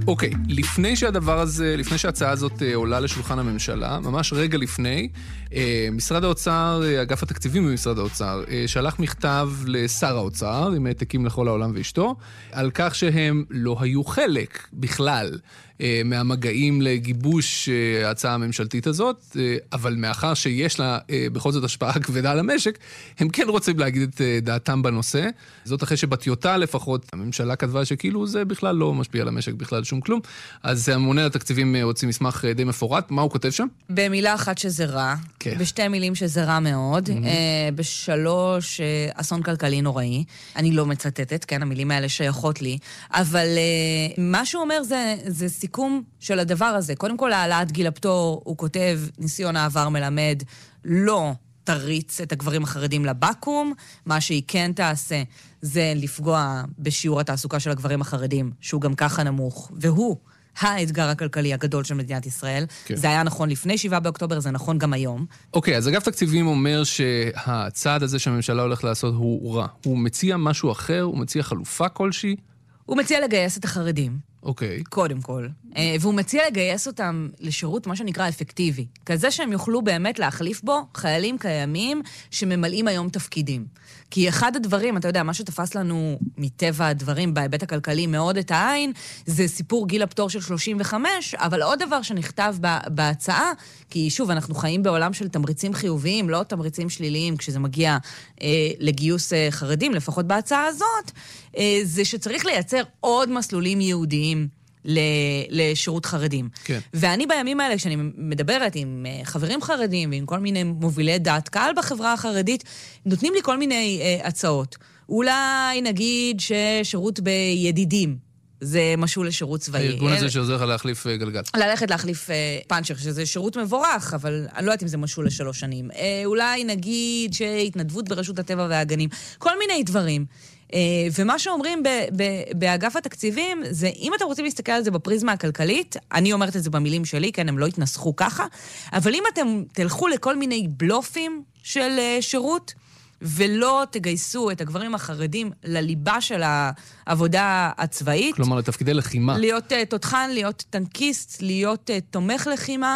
אוקיי, לפני שההצעה הזאת עולה לשולחן הממשלה, ממש רגע לפני, משרד האוצר, אגף התקציבים במשרד האוצר, שלח מכתב לשר האוצר, עם העתקים לכל העולם ואשתו, על כך שהם לא היו חלק בכלל מהמגעים לגיבוש ההצעה הממשלתית הזאת, אבל מאחר שיש לה בכל זאת השפעה כבדה על המשק, הם כן רוצים להגיד את דעתם בנושא. זאת אחרי שבטיוטה לפחות, הממשלה כתבה שכאילו זה בכלל לא משפיע על המשק בכלל שום כלום. אז הממונה על התקציבים הוציא מסמך די מפורט. מה הוא כותב שם? במילה אחת שזה רע, כן. בשתי מילים שזה רע מאוד, בשלוש אסון כלכלי נוראי. אני לא מצטטת, כן, המילים האלה שייכות לי, אבל מה שהוא אומר זה סיכום של הדבר הזה. קודם כל, העלאת גיל הפטור, הוא כותב, ניסיון העבר מלמד, לא תריץ את הגברים החרדים לבקום, מה שהיא כן תעשה זה לפגוע בשיעור התעסוקה של הגברים החרדים, שהוא גם ככה נמוך, והוא האתגר הכלכלי הגדול של מדינת ישראל. כן. זה היה נכון לפני 7 באוקטובר, זה נכון גם היום. אוקיי, אז אגף תקציבים אומר שהצעד הזה שהממשלה הולך לעשות הוא רע. הוא מציע משהו אחר, הוא מציע חלופה כלשהי? הוא מציע לגייס את החרדים. אוקיי. קודם כל. והוא מציע לגייס אותם לשירות, מה שנקרא אפקטיבי. כזה שהם יוכלו באמת להחליף בו חיילים קיימים שממלאים היום תפקידים. כי אחד הדברים, אתה יודע, מה שתפס לנו מטבע הדברים בהיבט הכלכלי מאוד את העין, זה סיפור גיל הפטור של 35, אבל עוד דבר שנכתב בהצעה, כי שוב, אנחנו חיים בעולם של תמריצים חיוביים, לא תמריצים שליליים, כשזה מגיע לגיוס חרדים, לפחות בהצעה הזאת, זה שצריך לייצר עוד מסלולים יהודיים לשירות חרדים. כן. ואני בימים האלה, כשאני מדברת עם חברים חרדים ועם כל מיני מובילי דעת קהל בחברה החרדית, נותנים לי כל מיני הצעות. אולי נגיד ששירות בידידים, זה משהו לשירות צבאי. הארגון הזה שעוזר לך להחליף גלגל. ללכת להחליף פאנצ'ר, שזה שירות מבורך, אבל אני לא יודעת אם זה משהו ל3 שנים. אולי נגיד שהתנדבות ברשות הטבע והגנים. כל מיני דברים. ומה שאומרים באגף התקציבים, זה אם אתם רוצים להסתכל על זה בפריזמה הכלכלית, אני אומרת את זה במילים שלי, כן, הם לא יתנסחו ככה, אבל אם אתם תלכו לכל מיני בלופים של שירות, ולא תגייסו את הגברים החרדים לליבה של העבודה הצבאית. כלומר, לתפקידי לחימה. להיות תותחן, להיות טנקיסט, להיות תומך לחימה,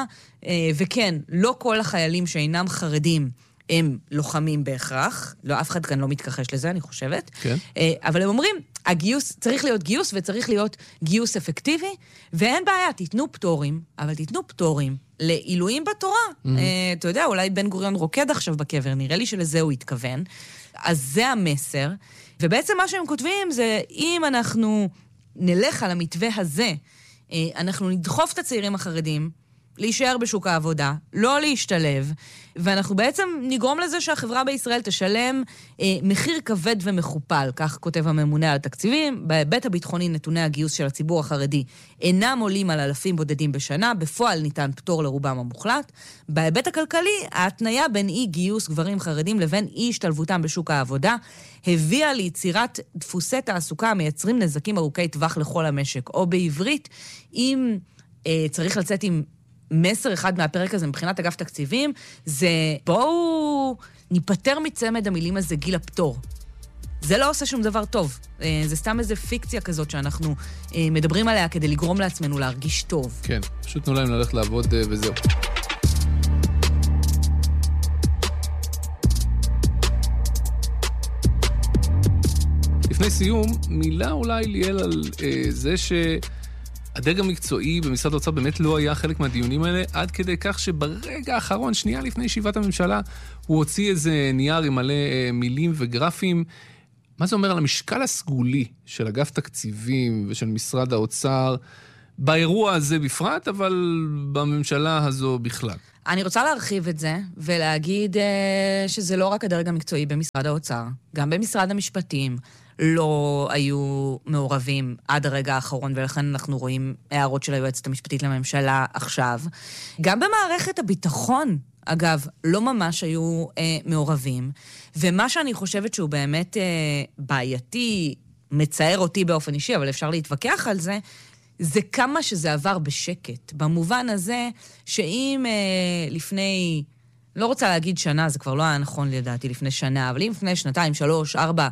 וכן, לא כל החיילים שאינם חרדים הם לוחמים בהכרח, לא, אף אחד כאן לא מתכחש לזה, אני חושבת. כן. אבל הם אומרים, הגיוס, צריך להיות גיוס וצריך להיות גיוס אפקטיבי, ואין בעיה, תיתנו פטורים, אבל תיתנו פטורים לעילויים בתורה. אתה יודע, אולי בן גוריון רוקד עכשיו בקבר, נראה לי שלזה הוא התכוון. אז זה המסר, ובעצם מה שהם כותבים זה, אם אנחנו נלך על המתווה הזה, אנחנו נדחוף את הצעירים החרדים, להישאר בשוק העבודה, לא להשתלב, ואנחנו בעצם נגרום לזה שהחברה בישראל תשלם מחיר כבד ומכופל, כך כותב הממונה על התקציבים. בהיבט הביטחוני נתוני הגיוס של הציבור החרדי אינם עולים על אלפים בודדים בשנה, בפועל ניתן פטור לרובם המוחלט. בהיבט הכלכלי, ההתניה בין אי גיוס גברים חרדים לבין אי השתלבותם בשוק העבודה, הביאה ליצירת דפוסי תעסוקה המייצרים נזקים ארוכי טווח לכל המשק, או בעברית, אם צריך לצאת עם מסר אחד מהפרק הזה מבחינת אגף תקציבים, זה בואו ניפטר מצמד המילים הזה גיל הפטור. זה לא עושה שום דבר טוב. זה סתם איזו פיקציה כזאת שאנחנו מדברים עליה כדי לגרום לעצמנו להרגיש טוב. כן, פשוט תנו להם ללכת לעבוד וזהו. לפני סיום, מילה אולי ליאל על זה הדרג המקצועי במשרד האוצר באמת לא היה חלק מהדיונים האלה, עד כדי כך שברגע האחרון, שנייה לפני ישיבת הממשלה, הוא הוציא איזה נייר עם מלא מילים וגרפים. מה זה אומר על המשקל הסגולי של אגף תקציבים ושל משרד האוצר, באירוע הזה בפרט, אבל בממשלה הזו בכלל? אני רוצה להרחיב את זה ולהגיד שזה לא רק הדרג המקצועי במשרד האוצר, גם במשרד המשפטים, לא היו מעורבים עד הרגע האחרון, ולכן אנחנו רואים הערות של היועצת המשפטית לממשלה עכשיו. גם במערכת הביטחון, אגב, לא ממש היו מעורבים, ומה שאני חושבת שהוא באמת בעייתי, מצער אותי באופן אישי, אבל אפשר להתווכח על זה, זה כמה שזה עבר בשקט. במובן הזה שאם לפני, לא רוצה להגיד שנה, זה כבר לא היה נכון לדעתי לפני שנה, אבל אם לפני 2, 3, 4,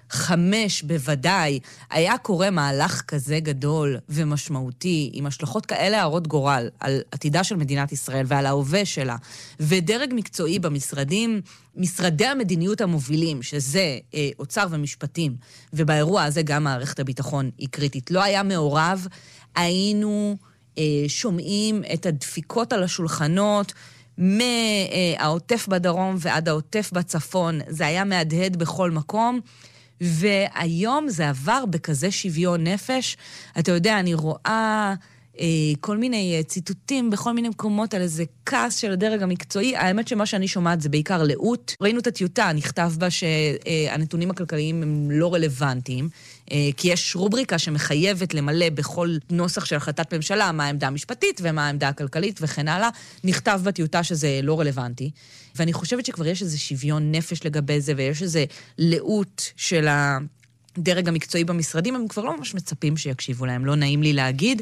5 בוודאי, היה קורה מהלך כזה גדול ומשמעותי, עם השלכות כאלה הרות גורל, על עתידה של מדינת ישראל ועל ההווה שלה, ודרג מקצועי במשרדים, משרדי המדיניות המובילים, שזה אוצר ומשפטים, ובאירוע הזה גם מערכת הביטחון היא קריטית. לא היה מעורב, היינו שומעים את הדפיקות על השולחנות, מהעוטף בדרום ועד העוטף בצפון, זה היה מהדהד בכל מקום, והיום זה עבר בכזה שוויון נפש. אתה יודע, אני רואה כל מיני ציטוטים בכל מיני מקומות על איזה כעס של הדרג המקצועי. האמת שמה שאני שומעת זה בעיקר לאות. ראינו את הטיוטה, נכתב בה שהנתונים הכלכליים הם לא רלוונטיים, כי יש רובריקה שמחייבת למלא בכל נוסח של החלטת ממשלה מה העמדה המשפטית ומה העמדה הכלכלית וכן הלאה. נכתב בטיוטה שזה לא רלוונטי. ואני חושבת שכבר יש איזה שוויון נפש לגבי זה, ויש איזה לאות של הדרג המקצועי במשרדים, הם כבר לא ממש מצפים שיקשיבו להם, לא נעים לי להגיד.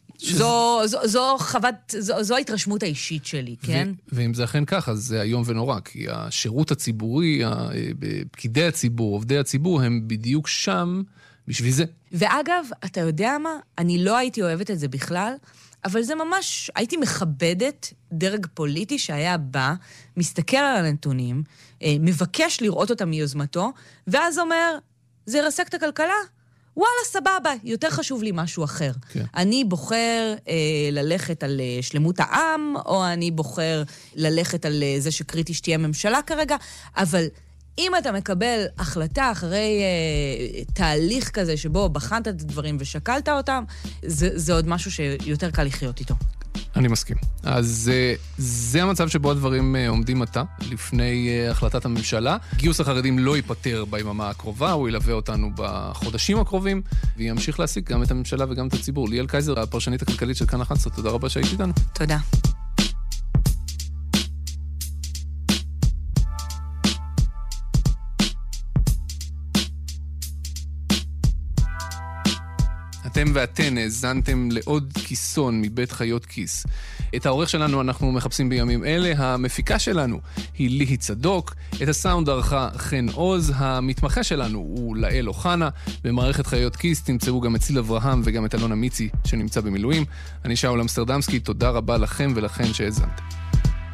זו ההתרשמות האישית שלי, כן? ואם זה אכן כך, אז זה היום ונורא, כי השירות הציבורי, פקידי הציבור, עובדי הציבור, הם בדיוק שם בשביל זה. ואגב, אתה יודע מה? אני לא הייתי אוהבת את זה בכלל, אבל זה ממש, הייתי מכבדת דרג פוליטי שהיה בא, מסתכל על הנתונים, מבקש לראות אותם מיוזמתו, ואז אומר, זה ירסק את הכלכלה? וואלה, סבבה, יותר חשוב לי משהו אחר. כן. אני בוחר ללכת על שלמות העם, או אני בוחר ללכת על זה שקריטי שתהיה ממשלה כרגע, אבל אם אתה מקבל החלטה אחרי תהליך כזה שבו בחנת את הדברים ושקלת אותם, זה עוד משהו שיותר קל לחיות איתו. אני מסכים. אז זה המצב שבו הדברים עומדים עתה, לפני החלטת הממשלה. גיוס החרדים לא ייפטר ביממה הקרובה, הוא ילווה אותנו בחודשים הקרובים, וימשיך להשיג גם את הממשלה וגם את הציבור. ליאל קייזר, הפרשנית הכלכלית של כאן 11, תודה רבה שהיית איתנו. תודה. אתם ואתן האזנתם לעוד כיסון מבית חיות כיס. את העורך שלנו אנחנו מחפשים בימים אלה, המפיקה שלנו היא ליהי צדוק, את הסאונד ערכה חן עוז, המתמחה שלנו הוא לאל אוחנה, במערכת חיות כיס תמצאו גם את ציל אברהם וגם את אלונה מיצי שנמצא במילואים. אני שאול אמסטרדמסקי, תודה רבה לכם ולכן שהאזנתם.